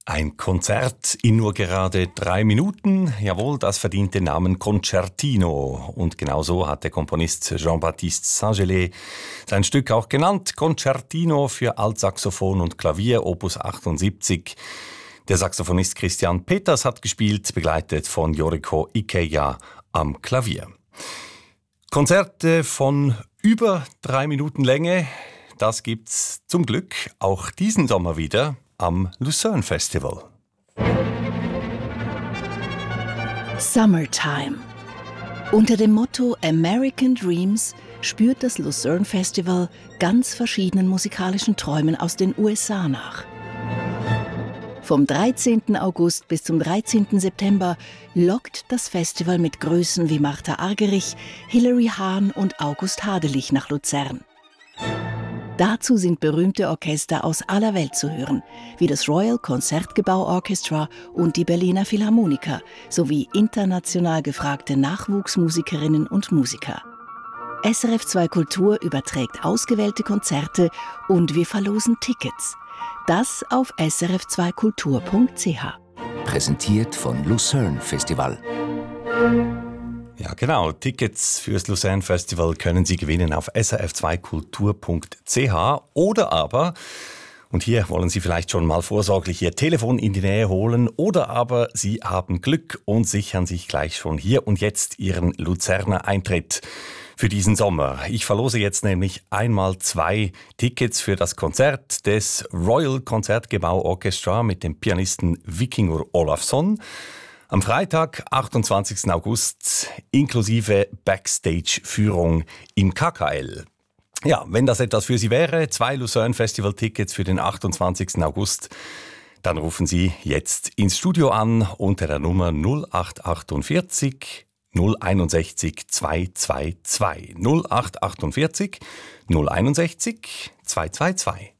Ein Konzert in nur gerade 3 Minuten. Jawohl, das verdient den Namen Concertino. Und genau so hat der Komponist Jean-Baptiste Saint-Gelais sein Stück auch genannt. Concertino für Altsaxophon und Klavier, Opus 78. Der Saxophonist Christian Peters hat gespielt, begleitet von Yoriko Ikeya am Klavier. Konzerte von über 3 Minuten Länge, das gibt's zum Glück auch diesen Sommer wieder am Lucerne Festival. Summertime. Unter dem Motto American Dreams spürt das Lucerne Festival ganz verschiedenen musikalischen Träumen aus den USA nach. Vom 13. August bis zum 13. September lockt das Festival mit Größen wie Martha Argerich, Hilary Hahn und August Hadelich nach Luzern. Dazu sind berühmte Orchester aus aller Welt zu hören, wie das Royal Concertgebouw Orchestra und die Berliner Philharmoniker, sowie international gefragte Nachwuchsmusikerinnen und Musiker. SRF 2 Kultur überträgt ausgewählte Konzerte und wir verlosen Tickets. Das auf srf2kultur.ch. Präsentiert von Lucerne Festival. Ja, genau. Tickets fürs Lucerne Festival können Sie gewinnen auf srf2kultur.ch oder aber, und hier wollen Sie vielleicht schon mal vorsorglich Ihr Telefon in die Nähe holen, oder aber Sie haben Glück und sichern sich gleich schon hier und jetzt Ihren Luzerner Eintritt für diesen Sommer. Ich verlose jetzt nämlich einmal 2 Tickets für das Konzert des Royal Concertgebouw Orchestra mit dem Pianisten Vikingur Olafsson. Am Freitag, 28. August, inklusive Backstage-Führung im KKL. Ja, wenn das etwas für Sie wäre, 2 Lucerne Festival-Tickets für den 28. August, dann rufen Sie jetzt ins Studio an unter der Nummer 0848 061 222. 0848 061 222.